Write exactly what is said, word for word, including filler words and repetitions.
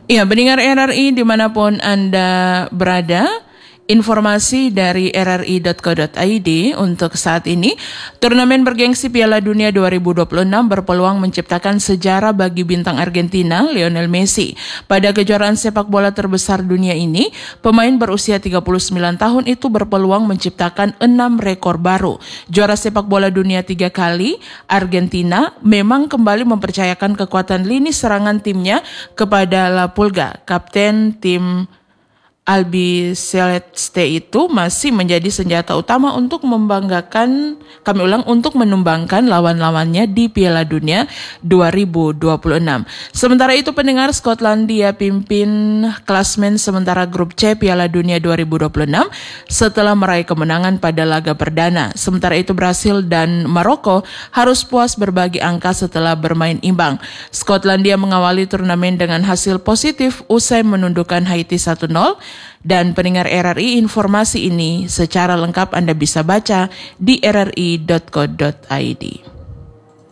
Ya, pendengar R R I dimanapun Anda berada, informasi dari r r i dot co dot i d untuk saat ini. Turnamen bergengsi Piala Dunia dua ribu dua puluh enam berpeluang menciptakan sejarah bagi bintang Argentina, Lionel Messi. Pada kejuaraan sepak bola terbesar dunia ini, pemain berusia tiga puluh sembilan tahun itu berpeluang menciptakan enam rekor baru. Juara sepak bola dunia tiga kali, Argentina memang kembali mempercayakan kekuatan lini serangan timnya kepada La Pulga, kapten tim Albi Celeste itu masih menjadi senjata utama untuk membanggakan, kami ulang, untuk menumbangkan lawan-lawannya di Piala Dunia dua ribu dua puluh enam. Sementara itu pendengar, Skotlandia pimpin klasmen sementara grup C Piala Dunia dua ribu dua puluh enam setelah meraih kemenangan pada laga perdana. Sementara itu Brasil dan Maroko harus puas berbagi angka setelah bermain imbang. Skotlandia mengawali turnamen dengan hasil positif usai menundukkan Haiti satu nol. Dan pendengar R R I, informasi ini secara lengkap Anda bisa baca di r r i dot co dot i d.